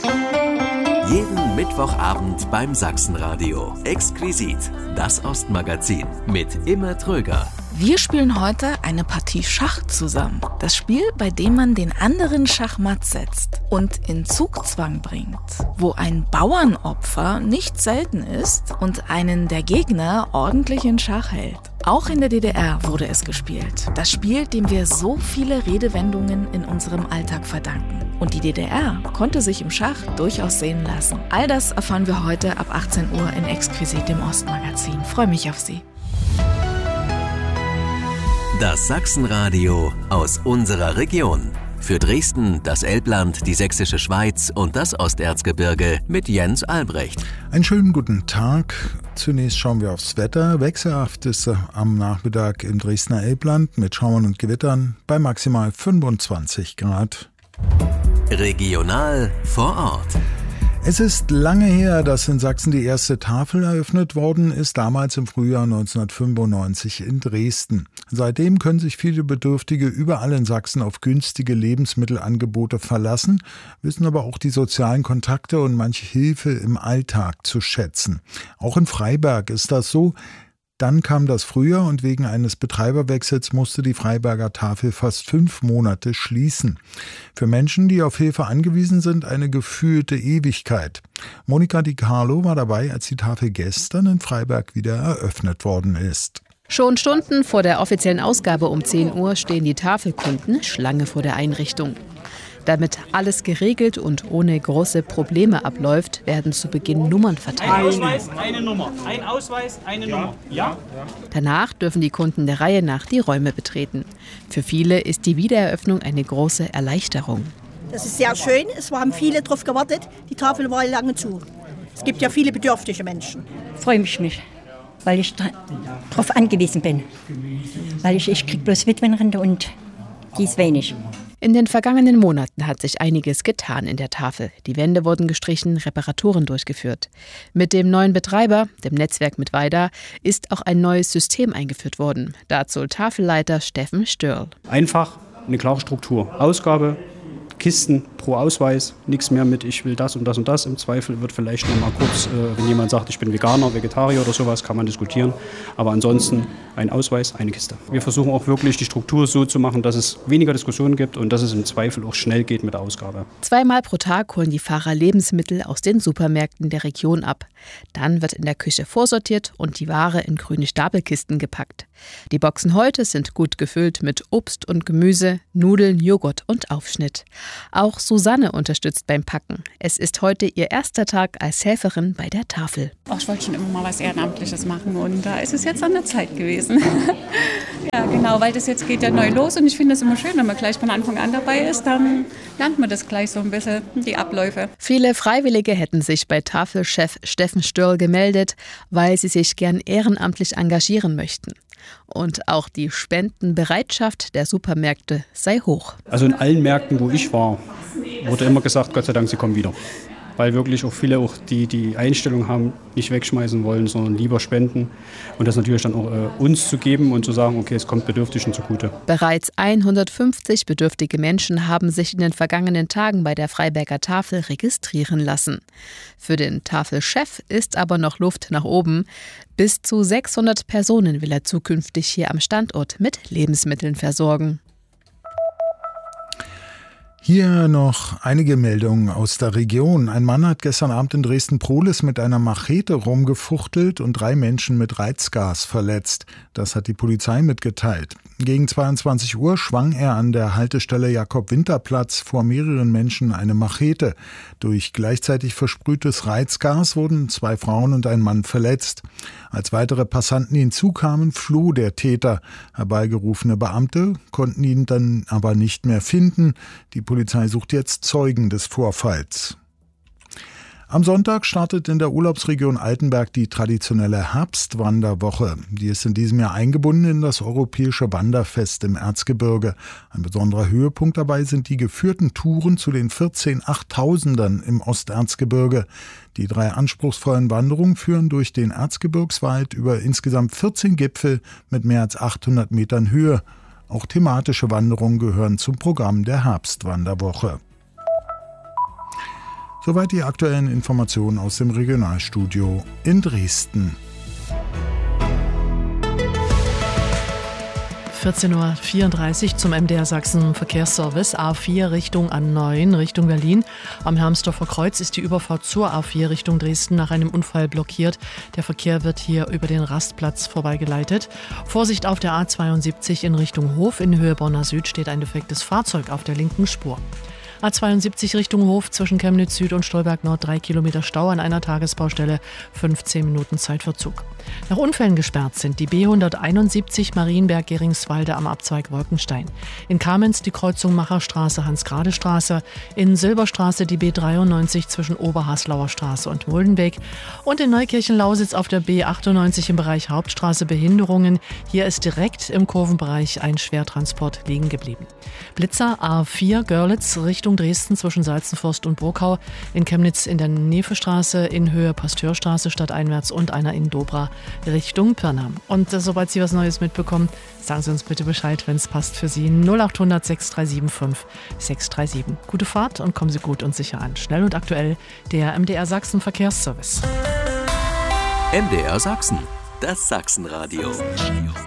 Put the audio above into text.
Jeden Mittwochabend beim Sachsenradio. Exquisit, das Ostmagazin mit Imme Tröger. Wir spielen heute eine Partie Schach zusammen. Das Spiel, bei dem man den anderen schachmatt setzt und in Zugzwang bringt. Wo ein Bauernopfer nicht selten ist und einen der Gegner ordentlich in Schach hält. Auch in der DDR wurde es gespielt. Das Spiel, dem wir so viele Redewendungen in unserem Alltag verdanken. Und die DDR konnte sich im Schach durchaus sehen lassen. All das erfahren wir heute ab 18 Uhr in Exquisit, dem Ostmagazin. Freue mich auf Sie. Das Sachsenradio aus unserer Region. Für Dresden, das Elbland, die Sächsische Schweiz und das Osterzgebirge mit Jens Albrecht. Einen schönen guten Tag. Zunächst schauen wir aufs Wetter. Wechselhaft ist am Nachmittag im Dresdner Elbland mit Schauern und Gewittern bei maximal 25 Grad. Regional vor Ort. Es ist lange her, dass in Sachsen die erste Tafel eröffnet worden ist, damals im Frühjahr 1995 in Dresden. Seitdem können sich viele Bedürftige überall in Sachsen auf günstige Lebensmittelangebote verlassen, wissen aber auch die sozialen Kontakte und manche Hilfe im Alltag zu schätzen. Auch in Freiberg ist das so. Dann kam das Frühjahr und wegen eines Betreiberwechsels musste die Freiberger Tafel fast 5 Monate schließen. Für Menschen, die auf Hilfe angewiesen sind, eine gefühlte Ewigkeit. Monika Di Carlo war dabei, als die Tafel gestern in Freiberg wieder eröffnet worden ist. Schon Stunden vor der offiziellen Ausgabe um 10 Uhr stehen die Tafelkunden Schlange vor der Einrichtung. Damit alles geregelt und ohne große Probleme abläuft, werden zu Beginn Nummern verteilt. Ein Ausweis, eine Nummer. Ein Ausweis, eine Nummer. Ja? Danach dürfen die Kunden der Reihe nach die Räume betreten. Für viele ist die Wiedereröffnung eine große Erleichterung. Das ist sehr schön. Es haben viele darauf gewartet. Die Tafel war lange zu. Es gibt ja viele bedürftige Menschen. Freue mich nicht, weil ich darauf angewiesen bin. Weil ich kriege bloß Witwenrente und die ist wenig. In den vergangenen Monaten hat sich einiges getan in der Tafel. Die Wände wurden gestrichen, Reparaturen durchgeführt. Mit dem neuen Betreiber, dem Netzwerk mit Weida, ist auch ein neues System eingeführt worden. Dazu Tafelleiter Steffen Störl. Einfach eine klare Struktur. Ausgabe, Kisten pro Ausweis, nichts mehr mit ich will das und das und das. Im Zweifel wird vielleicht noch mal kurz, wenn jemand sagt, ich bin Veganer, Vegetarier oder sowas, kann man diskutieren. Aber ansonsten ein Ausweis, eine Kiste. Wir versuchen auch wirklich die Struktur so zu machen, dass es weniger Diskussionen gibt und dass es im Zweifel auch schnell geht mit der Ausgabe. 2-mal pro Tag holen die Fahrer Lebensmittel aus den Supermärkten der Region ab. Dann wird in der Küche vorsortiert und die Ware in grüne Stapelkisten gepackt. Die Boxen heute sind gut gefüllt mit Obst und Gemüse, Nudeln, Joghurt und Aufschnitt. Auch Susanne unterstützt beim Packen. Es ist heute ihr erster Tag als Helferin bei der Tafel. Ich wollte schon immer mal was Ehrenamtliches machen und da ist es jetzt an der Zeit gewesen. Ja, genau, weil das jetzt geht ja neu los und ich finde es immer schön, wenn man gleich von Anfang an dabei ist, dann lernt man das gleich so ein bisschen, die Abläufe. Viele Freiwillige hätten sich bei Tafelchef Steffen Störl gemeldet, weil sie sich gern ehrenamtlich engagieren möchten. Und auch die Spendenbereitschaft der Supermärkte sei hoch. Also in allen Märkten, wo ich war, wurde immer gesagt, Gott sei Dank, sie kommen wieder. Weil wirklich auch viele die Einstellung haben, nicht wegschmeißen wollen, sondern lieber spenden. Und das natürlich dann auch uns zu geben und zu sagen, okay, es kommt Bedürftigen zugute. Bereits 150 bedürftige Menschen haben sich in den vergangenen Tagen bei der Freiberger Tafel registrieren lassen. Für den Tafelchef ist aber noch Luft nach oben. Bis zu 600 Personen will er zukünftig hier am Standort mit Lebensmitteln versorgen. Hier noch einige Meldungen aus der Region. Ein Mann hat gestern Abend in Dresden-Prohlis mit einer Machete rumgefuchtelt und 3 Menschen mit Reizgas verletzt. Das hat die Polizei mitgeteilt. Gegen 22 Uhr schwang er an der Haltestelle Jakob-Winter-Platz vor mehreren Menschen eine Machete. Durch gleichzeitig versprühtes Reizgas wurden 2 Frauen und ein Mann verletzt. Als weitere Passanten hinzukamen, floh der Täter. Herbeigerufene Beamte konnten ihn dann aber nicht mehr finden. Die Polizei sucht jetzt Zeugen des Vorfalls. Am Sonntag startet in der Urlaubsregion Altenberg die traditionelle Herbstwanderwoche. Die ist in diesem Jahr eingebunden in das Europäische Wanderfest im Erzgebirge. Ein besonderer Höhepunkt dabei sind die geführten Touren zu den 14 Achttausendern im Osterzgebirge. Die 3 anspruchsvollen Wanderungen führen durch den Erzgebirgswald über insgesamt 14 Gipfel mit mehr als 800 Metern Höhe. Auch thematische Wanderungen gehören zum Programm der Herbstwanderwoche. Soweit die aktuellen Informationen aus dem Regionalstudio in Dresden. 14:34 Uhr zum MDR Sachsen Verkehrsservice. A4 Richtung A9 Richtung Berlin. Am Hermsdorfer Kreuz ist die Überfahrt zur A4 Richtung Dresden nach einem Unfall blockiert. Der Verkehr wird hier über den Rastplatz vorbeigeleitet. Vorsicht auf der A72 in Richtung Hof. In Höhe Bonner Süd steht ein defektes Fahrzeug auf der linken Spur. A72 Richtung Hof zwischen Chemnitz Süd und Stolberg Nord 3 Kilometer Stau an einer Tagesbaustelle, 15 Minuten Zeitverzug. Nach Unfällen gesperrt sind die B171 Marienberg-Geringswalde am Abzweig Wolkenstein. In Kamenz die Kreuzung Macherstraße, Hans-Grade-Straße. In Silberstraße die B93 zwischen Oberhaslauer Straße und Muldenweg. Und in Neukirchen-Lausitz auf der B98 im Bereich Hauptstraße Behinderungen. Hier ist direkt im Kurvenbereich ein Schwertransport liegen geblieben. Blitzer A4 Görlitz Richtung Dresden zwischen Salzenforst und Burkau. In Chemnitz in der Nefestraße, in Höhe Pasteurstraße stadteinwärts und einer in Dobra Richtung Pirna. Und sobald Sie was Neues mitbekommen, sagen Sie uns bitte Bescheid, wenn es passt für Sie. 0800 6375 637. Gute Fahrt und kommen Sie gut und sicher an. Schnell und aktuell der MDR Sachsen Verkehrsservice. MDR Sachsen, das Sachsenradio.